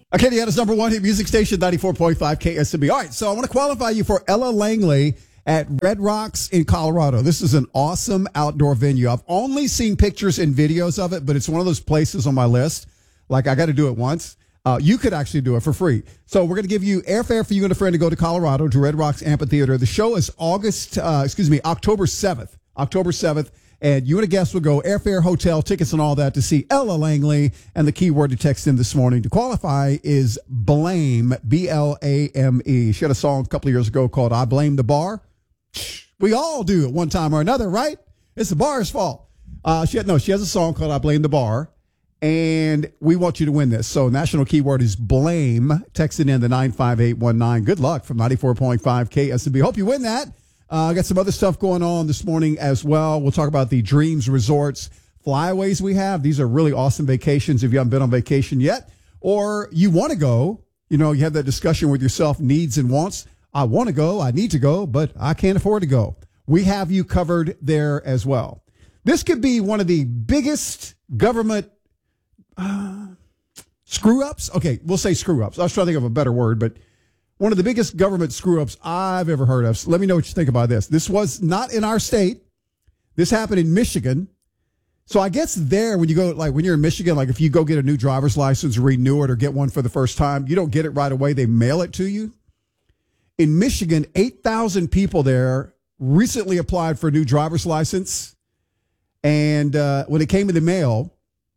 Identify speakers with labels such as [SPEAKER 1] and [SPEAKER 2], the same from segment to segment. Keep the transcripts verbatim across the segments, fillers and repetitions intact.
[SPEAKER 1] Acadiana's number one hit music station, ninety-four point five K S M B. All right, so I want to qualify you for Ella Langley at Red Rocks in Colorado. This is an awesome outdoor venue. I've only seen pictures and videos of it, but it's one of those places on my list. Like, I got to do it once. Uh, you could actually do it for free. So we're going to give you airfare for you and a friend to go to Colorado to Red Rocks Amphitheater. The show is August, uh, excuse me, October seventh. October seventh. And you and a guest will go airfare, hotel, tickets, and all that to see Ella Langley. And the key word to text in this morning to qualify is blame, B L A M E. She had a song a couple of years ago called I Blame the Bar. We all do at one time or another, right? It's the bar's fault. Uh, she had, no, she has a song called I Blame the Bar. And we want you to win this. So national keyword is blame. Text it in the nine five eight one nine. Good luck from ninety-four point five K S M B. Hope you win that. I uh, got some other stuff going on this morning as well. We'll talk about the Dreams Resorts flyaways we have. These are really awesome vacations if you haven't been on vacation yet, or you want to go. You know, you have that discussion with yourself, needs and wants. I want to go, I need to go, but I can't afford to go. We have you covered there as well. This could be one of the biggest government uh, screw-ups. Okay, we'll say screw-ups. I was trying to think of a better word, but one of the biggest government screw-ups I've ever heard of. So let me know what you think about this. This was not in our state. This happened in Michigan. So I guess there, when you go, like when you're in Michigan, like if you go get a new driver's license, renew it, or get one for the first time, you don't get it right away. They mail it to you. In Michigan, eight thousand people there recently applied for a new driver's license. And uh, when it came in the mail,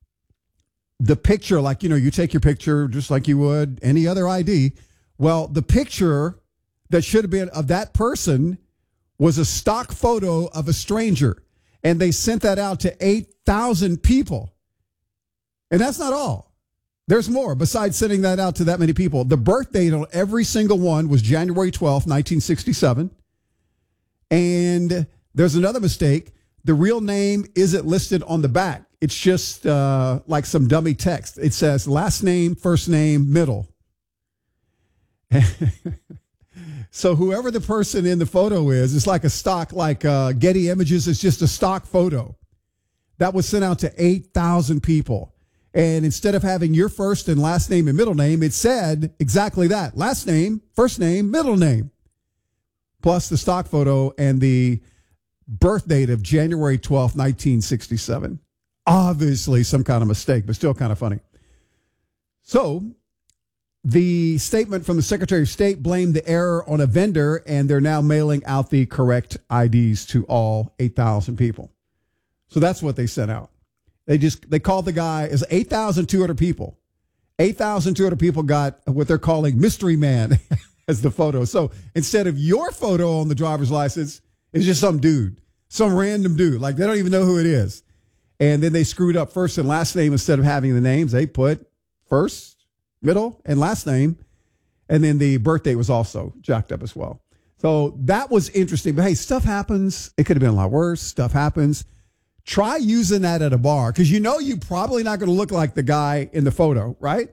[SPEAKER 1] the picture, like, you know, you take your picture just like you would any other I D. Well, the picture that should have been of that person was a stock photo of a stranger, and they sent that out to eight thousand people. And that's not all. There's more besides sending that out to that many people. The birth date on every single one was January twelfth, nineteen sixty-seven. And there's another mistake. The real name isn't listed on the back. It's just uh, like some dummy text. It says last name, first name, middle. So whoever the person in the photo is, it's like a stock, like uh, Getty Images. It's just a stock photo that was sent out to eight thousand people. And instead of having your first and last name and middle name, it said exactly that. Last name, first name, middle name, plus the stock photo and the birth date of January twelfth, nineteen sixty-seven. Obviously some kind of mistake, but still kind of funny. So the statement from the Secretary of State blamed the error on a vendor, and they're now mailing out the correct I Ds to all eight thousand people. So that's what they sent out. They just, they called the guy, as eight thousand two hundred people. eight thousand two hundred people got what they're calling mystery man as the photo. So instead of your photo on the driver's license, it's just some dude, some random dude. Like, they don't even know who it is. And then they screwed up first and last name. Instead of having the names, they put first, middle, and last name. And then the birth date was also jacked up as well. So that was interesting. But hey, stuff happens. It could have been a lot worse. Stuff happens. Try using that at a bar, because you know you're probably not going to look like the guy in the photo, right?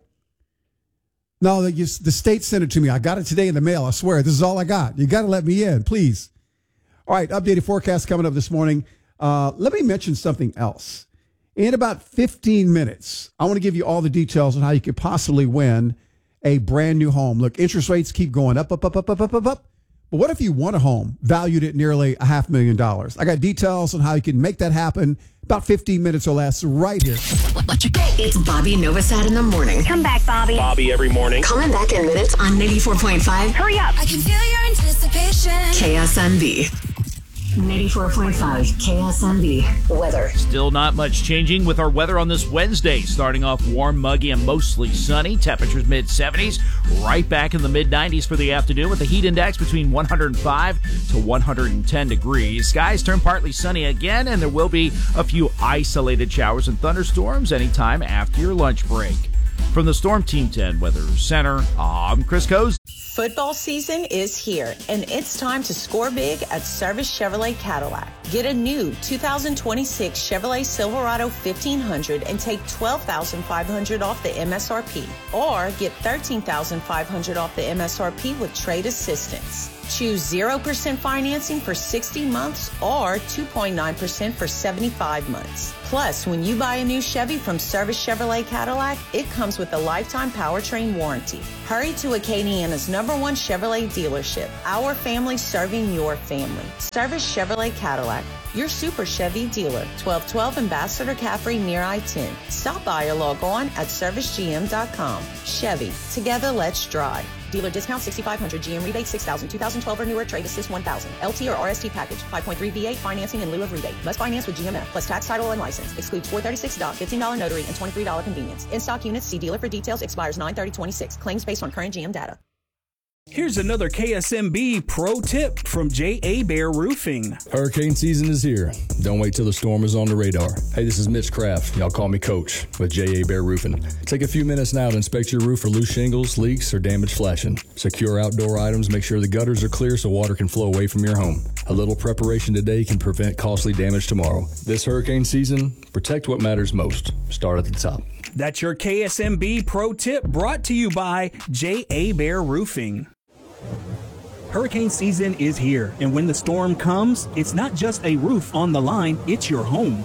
[SPEAKER 1] No, the, the state sent it to me. I got it today in the mail. I swear, this is all I got. You got to let me in, please. All right, updated forecast coming up this morning. Uh, let me mention something else. In about fifteen minutes, I want to give you all the details on how you could possibly win a brand new home. Look, interest rates keep going up, up, up, up, up, up, up, up. But what if you want a home valued at nearly a half million dollars? I got details on how you can make that happen about fifteen minutes or less right here.
[SPEAKER 2] It's Bobby Novosad in the morning.
[SPEAKER 3] Come back, Bobby.
[SPEAKER 4] Bobby every morning.
[SPEAKER 2] Coming back in minutes on ninety-four point five.
[SPEAKER 3] Hurry up.
[SPEAKER 5] I can feel your anticipation.
[SPEAKER 2] K S M B. ninety-four point five K S M B weather.
[SPEAKER 4] Still not much changing with our weather on this Wednesday. Starting off warm, muggy, and mostly sunny. Temperatures mid seventies. Right back in the mid nineties for the afternoon with a heat index between one hundred five to one hundred ten degrees. Skies turn partly sunny again, and there will be a few isolated showers and thunderstorms anytime after your lunch break. From the Storm Team ten Weather Center, I'm Chris Coase.
[SPEAKER 6] Football season is here, and it's time to score big at Service Chevrolet Cadillac.
[SPEAKER 3] Get a new two thousand twenty-six Chevrolet Silverado fifteen hundred and take twelve thousand five hundred dollars off the M S R P. Or get thirteen thousand five hundred dollars off the M S R P with trade assistance. Choose zero percent financing for sixty months or two point nine percent for seventy-five months. Plus, when you buy a new Chevy from Service Chevrolet Cadillac, it comes with a lifetime powertrain warranty. Hurry to Acadiana's number one Chevrolet dealership. Our family serving your family. Service Chevrolet Cadillac, your Super Chevy dealer. twelve twelve Ambassador Caffrey near I ten. Stop by or log on at service g m dot com. Chevy, together let's drive. Dealer discount sixty-five hundred, G M rebate six thousand, two thousand twelve or newer, trade assist one thousand. L T or R S T package, five point three V eight financing in lieu of rebate. Must finance with G M F plus tax, title, and license. Excludes four thirty-six dollars, fifteen dollars notary, and twenty-three dollars convenience. In stock units, see dealer for details. Expires nine thirty twenty-six. Claims based on current G M data.
[SPEAKER 6] Here's another K S M B pro tip from J A. Bear Roofing.
[SPEAKER 7] Hurricane season is here. Don't wait till the storm is on the radar. Hey, this is Mitch Kraft. Y'all call me Coach with J A. Bear Roofing. Take a few minutes now to inspect your roof for loose shingles, leaks, or damaged flashing. Secure outdoor items. Make sure the gutters are clear so water can flow away from your home. A little preparation today can prevent costly damage tomorrow. This hurricane season, protect what matters most. Start at the top.
[SPEAKER 6] That's your K S M B pro tip brought to you by J A. Bear Roofing. Hurricane season is here, and when the storm comes, it's not just a roof on the line, it's your home.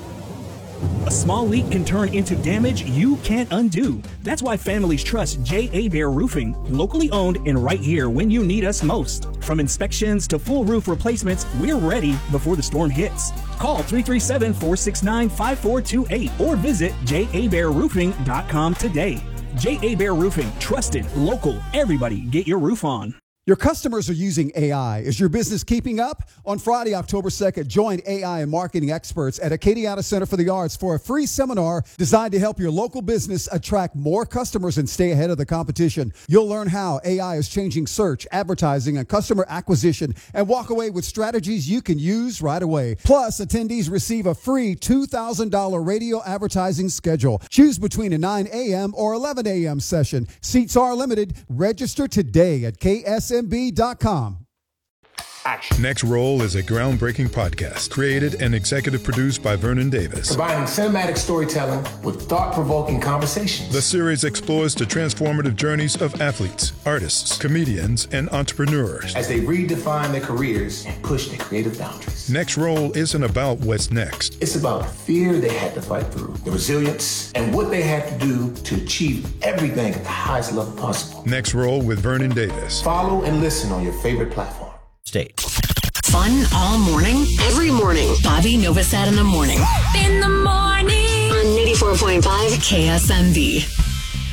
[SPEAKER 6] A small leak can turn into damage you can't undo. That's why families trust J A. Bear Roofing, locally owned and right here when you need us most. From inspections to full roof replacements, we're ready before the storm hits. Call three three seven, four six nine, five four two eight or visit j a bear roofing dot com today. J A. Bear Roofing, trusted, local, everybody get your roof on.
[SPEAKER 1] Your customers are using A I. Is your business keeping up? On Friday, October second, join A I and marketing experts at Acadiana Center for the Arts for a free seminar designed to help your local business attract more customers and stay ahead of the competition. You'll learn how A I is changing search, advertising, and customer acquisition, and walk away with strategies you can use right away. Plus, attendees receive a free two thousand dollars radio advertising schedule. Choose between a nine a.m. or eleven a.m. session. Seats are limited. Register today at K S M B dot com.
[SPEAKER 8] Action. Next Roll is a groundbreaking podcast created and executive produced by Vernon Davis.
[SPEAKER 9] Combining cinematic storytelling with thought-provoking conversations.
[SPEAKER 8] The series explores the transformative journeys of athletes, artists, comedians, and entrepreneurs
[SPEAKER 9] as they redefine their careers and push their creative boundaries.
[SPEAKER 8] Next Roll isn't about what's next.
[SPEAKER 9] It's about the fear they had to fight through, the resilience, and what they had to do to achieve everything at the highest level possible.
[SPEAKER 8] Next Roll with Vernon Davis.
[SPEAKER 9] Follow and listen on your favorite platform.
[SPEAKER 2] State. Fun all morning, every morning. Bobby Novosad in the morning. In the morning. On ninety-four point five K S M B.